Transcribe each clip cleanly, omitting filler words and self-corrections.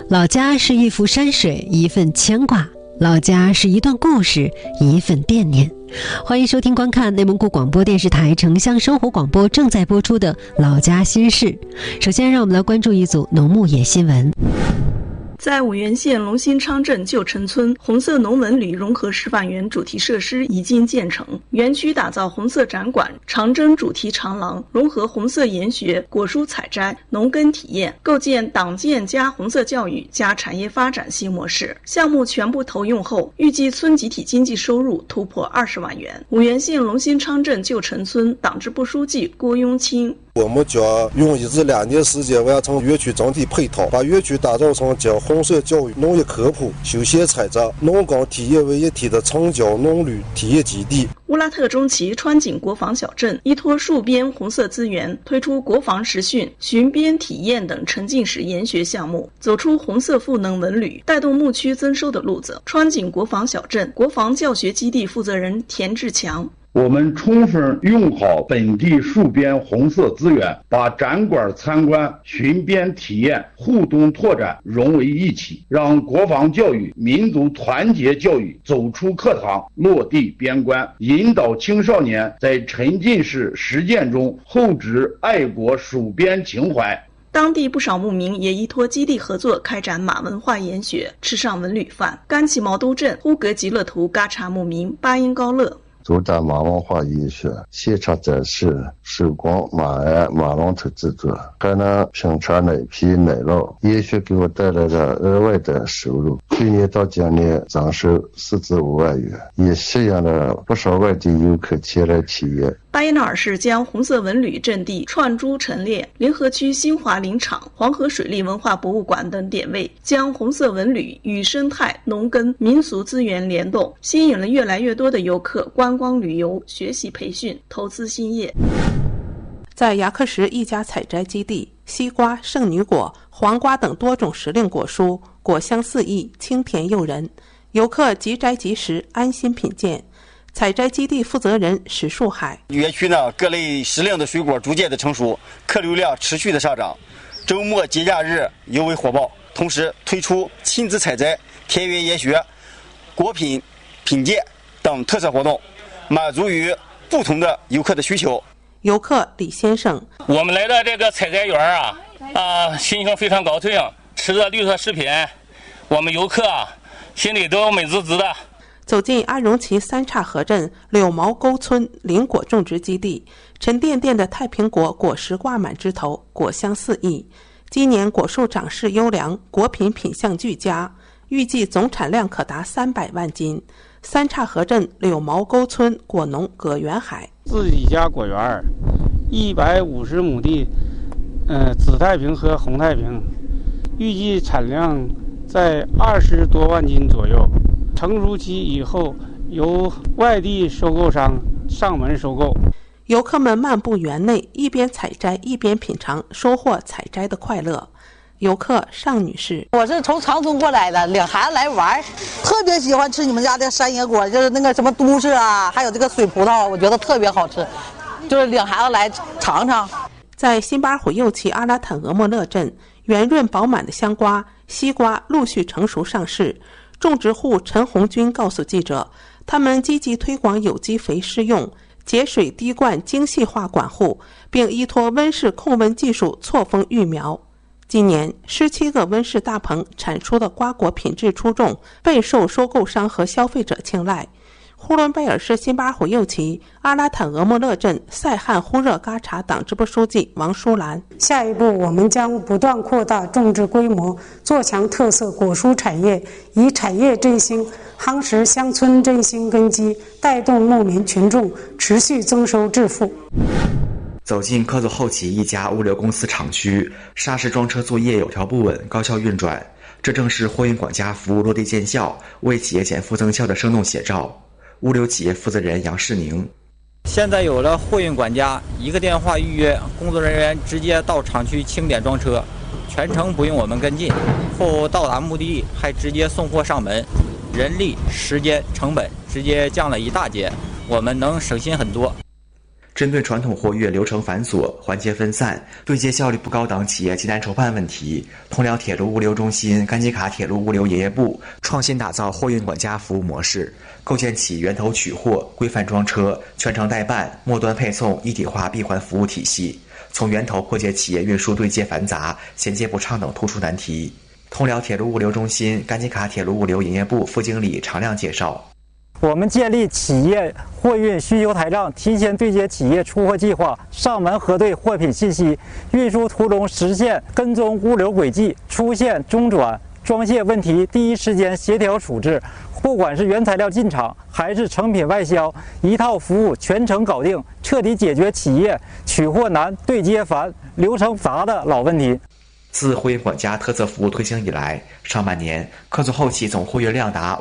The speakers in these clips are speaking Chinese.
老家是一幅山水，一份牵挂；老家是一段故事，一份惦念。欢迎收听观看内蒙古广播电视台城乡生活广播正在播出的《老家心事》。首先，让我们来关注一组农牧野新闻。 在五原县龙兴昌镇旧城村，红色农文旅融合示范园主题设施已经建成。园区打造红色展馆、长征主题长廊，融合红色研学、果蔬采摘、农耕体验，构建党建加红色教育加产业发展新模式。项目全部投用后，预计村集体经济收入突破20万元。五原县龙兴昌镇旧城村党支部书记郭永清。 我们将用1至2年时间完成园区整体配套，把园区打造成将红色教育、农业科普、休闲采摘、农耕体验为一体的城郊农旅体验基地。 乌拉特中旗川景国防小镇依托戍边红色资源，推出国防实训、巡边体验等沉浸式研学项目，走出红色赋能文旅、带动牧区增收的路子。川景国防小镇国防教学基地负责人田志强。 我们充分用好本地戍边红色资源，把展馆参观、巡边体验、互动拓展融为一体，让国防教育、民族团结教育走出课堂，落地边关，引导青少年在沉浸式实践中厚植爱国戍边情怀。 当地不少牧民也依托基地合作开展马文化研学，吃上文旅饭。甘旗毛都镇呼格吉勒图嘎查牧民巴音高乐。 主打马文化研学，现场展示手工马鞍、马龙头制作，还能品尝奶皮、奶酪。研学给我带来了额外的收入，去年到今年增收4至5万元，也吸引了不少外地游客前来体验。 巴彦淖尔市将红色文旅阵地串珠陈列，联合区新华林场、黄河水利文化博物馆等点位，将红色文旅与生态、农耕、民俗资源联动，吸引了越来越多的游客观光旅游、学习培训、投资兴业。 在牙克石一家采摘基地，西瓜、圣女果、黄瓜等多种时令果蔬，果香四溢，清甜诱人，游客即摘即食，安心品鉴。采摘基地负责人史树海： 园区呢，各类时令的水果逐渐的成熟，客流量持续的上涨，周末节假日尤为火爆。同时推出亲子采摘、田园研学、果品品鉴等特色活动，满足于不同的游客的需求。 游客李先生： 我们来到这个采摘园心情非常高兴，吃着绿色食品，我们游客心里都美滋滋的。 走进阿荣旗三岔河镇柳毛沟村林果种植基地，沉甸甸的太平果果实挂满枝头，果香四溢。今年果树长势优良，果品品相俱佳，预计总产量可达300万斤。三岔河镇柳毛沟村果农葛元海： 自己家果园150亩地，紫太平和红太平，预计产量在20多万斤左右。成熟期以后，由外地收购商上门收购。 游客们漫步园内，一边采摘一边品尝，收获采摘的快乐。游客尚女士： 我是从长春过来的，领孩子来玩，特别喜欢吃你们家的山野果，就是那个什么都市还有这个水葡萄，我觉得特别好吃，就是领孩子来尝尝。 在辛巴虎右旗阿拉坦额莫勒镇，圆润饱满的香瓜、西瓜陆续成熟上市。种植户陈红军告诉记者，他们积极推广有机肥施用，节水滴灌精细化管护，并依托温室控温技术错峰育苗。今年17个温室大棚产出的瓜果品质出众，备受收购商和消费者青睐。呼伦贝尔市辛巴虎右旗阿拉坦额莫勒镇塞汉呼热嘎查党支部书记王淑兰： 下一步我们将不断扩大种植规模，做强特色果蔬产业，以产业振兴夯实乡村振兴根基，带动牧民群众持续增收致富。 走进科佐后旗一家物流公司厂区，砂石装车作业有条不紊，高效运转，这正是货运管家服务落地见效，为企业减负增效的生动写照。物流企业负责人杨世宁： 现在有了货运管家，一个电话预约，工作人员直接到厂区清点装车，全程不用我们跟进，后到达目的地还直接送货上门，人力、时间、成本直接降了一大截，我们能省心很多。 针对传统货运流程繁琐、环节分散、对接效率不高等企业急难筹办问题，通辽铁路物流中心、甘吉卡铁路物流营业部创新打造货运管家服务模式，构建起源头取货、规范装车、全程代办、末端配送一体化闭环服务体系，从源头破解企业运输对接繁杂、衔接不畅等突出难题。通辽铁路物流中心、甘吉卡铁路物流营业部副经理常亮介绍。 我们建立企业货运需求台账，提前对接企业出货计划，上门核对货品信息，运输途中实现跟踪物流轨迹，出现中转、装卸问题第一时间协调处置。不管是原材料进场还是成品外销，一套服务全程搞定，彻底解决企业取货难、对接繁、流程杂的老问题。 自货运管家特色服务推行以来，上半年客座后期总货运量达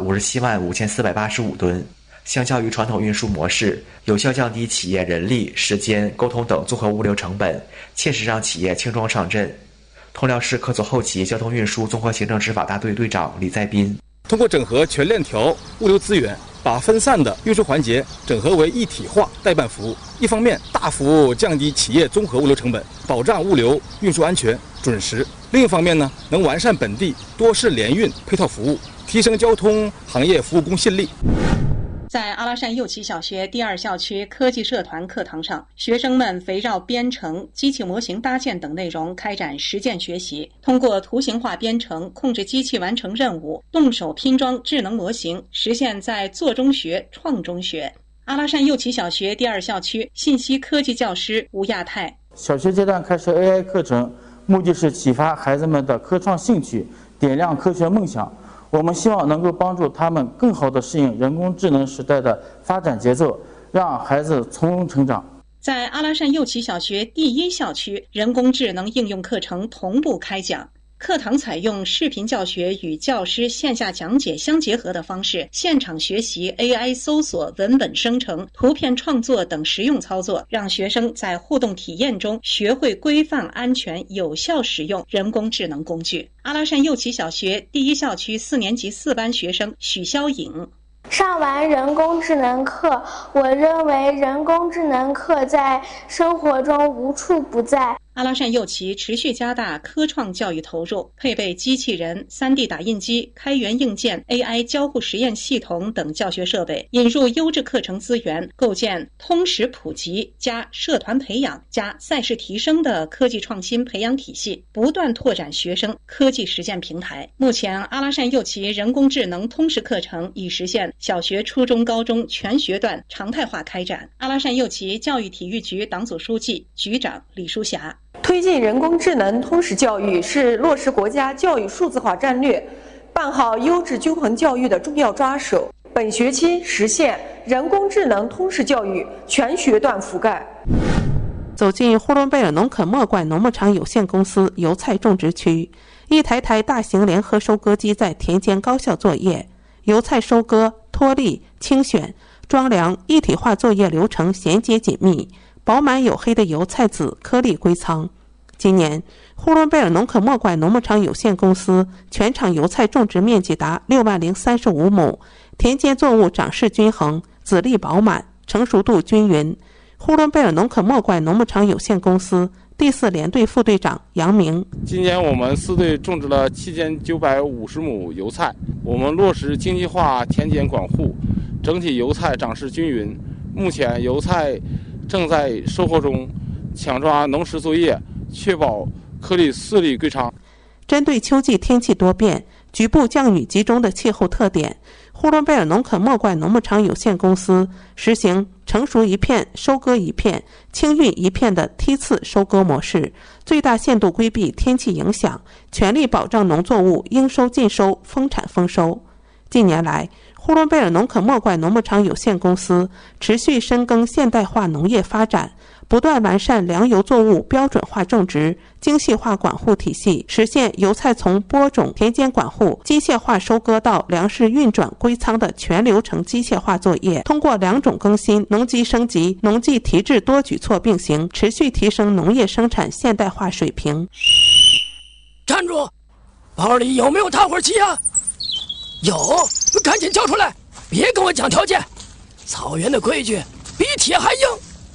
575485吨，相较于传统运输模式，有效降低企业人力、时间、沟通等综合物流成本，切实让企业轻装上阵。通辽市客座后期交通运输综合行政执法大队队长李在斌， 通过整合全链条物流资源，把分散的运输环节整合为一体化代办服务，一方面大幅降低企业综合物流成本，保障物流运输安全准时；另一方面呢，能完善本地多式联运配套服务，提升交通行业服务公信力。 在阿拉善右旗小学第2校区科技社团课堂上，学生们围绕编程、机器模型搭建等内容开展实践学习，通过图形化编程控制机器完成任务，动手拼装智能模型，实现在做中学、创中学。阿拉善右旗小学第2校区信息科技教师吴亚泰， 小学阶段开设 AI 课程，目的是启发孩子们的科创兴趣，点亮科学梦想。我们希望能够帮助他们更好地适应人工智能时代的发展节奏，让孩子从容成长。 在阿拉善右旗小学第1校区，人工智能应用课程同步开讲。课堂采用视频教学与教师线下讲解相结合的方式，现场学习 AI 搜索、文本生成、图片创作等实用操作，让学生在互动体验中学会规范、安全、有效使用人工智能工具。阿拉善右旗小学第1校区4年级4班学生许潇颖， 上完人工智能课，我认为人工智能课在生活中无处不在。 阿拉善右旗持续加大科创教育投入，配备机器人、3D 打印机、开源硬件、AI 交互实验系统等教学设备，引入优质课程资源，构建通识普及加社团培养加赛事提升的科技创新培养体系，不断拓展学生科技实践平台。目前，阿拉善右旗人工智能通识课程已实现小学、初中、高中全学段常态化开展。阿拉善右旗教育体育局党组书记、局长李淑霞。 推进人工智能通识教育是落实国家教育数字化战略、办好优质均衡教育的重要抓手。本学期实现人工智能通识教育全学段覆盖。 走进呼伦贝尔农垦墨灌农牧场有限公司油菜种植区，一台台大型联合收割机在田间高效作业，油菜收割、脱粒、清选、装粮一体化作业流程衔接紧密，饱满黝黑的油菜籽颗粒归仓。今年，呼伦贝尔农垦墨灌农牧场有限公司全场油菜种植面积达60035亩，田间作物长势均衡，籽粒饱满，成熟度均匀。呼伦贝尔农垦墨灌农牧场有限公司第4联队副队长杨明， 今年我们4队种植了7950亩油菜，我们落实经济化田间管护，整体油菜长势均匀。目前油菜正在收获中，抢抓农时作业，确保颗粒4粒归仓。 针对秋季天气多变、局部降雨集中的气候特点，呼伦贝尔农垦墨灌农牧场有限公司实行成熟一片收割一片、清运一片的梯次收割模式，最大限度规避天气影响，全力保障农作物应收尽收、丰产丰收。近年来，呼伦贝尔农垦墨灌农牧场有限公司持续深耕现代化农业发展，不断完善粮油作物标准化种植、精细化管护体系，实现油菜从播种、田间管护、机械化收割到粮食运转归仓的全流程机械化作业。通过2种更新、农机升级、农技提质多举措并行，持续提升农业生产现代化水平。 站住！包里有没有打火机啊？有，赶紧交出来！别跟我讲条件。草原的规矩比铁还硬。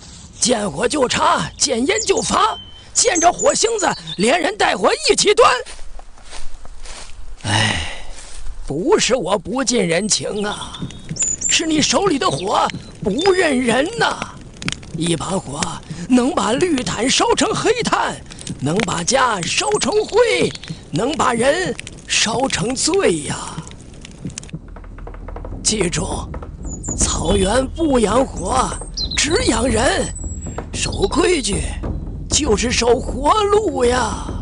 见火就查，见烟就罚，见着火星子连人带火一起端。哎，不是我不近人情啊，是你手里的火不认人呐。一把火能把绿炭烧成黑炭，能把家烧成灰，能把人烧成罪呀。记住，草原不养火，只养人。守规矩就是守活路呀。